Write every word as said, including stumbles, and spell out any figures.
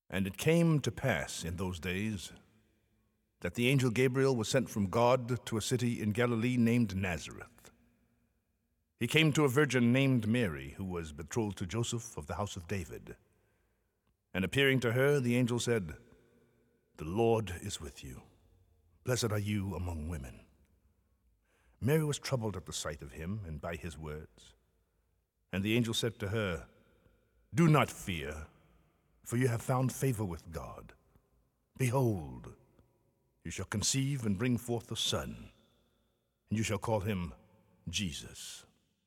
And it came to pass in those days that the angel Gabriel was sent from God to a city in Galilee named Nazareth. He came to a virgin named Mary, who was betrothed to Joseph of the house of David. And appearing to her, the angel said, "The Lord is with you. Blessed are you among women." Mary was troubled at the sight of him and by his words. And the angel said to her, "Do not fear, for you have found favor with God. Behold, you shall conceive and bring forth a son, and you shall call him Jesus.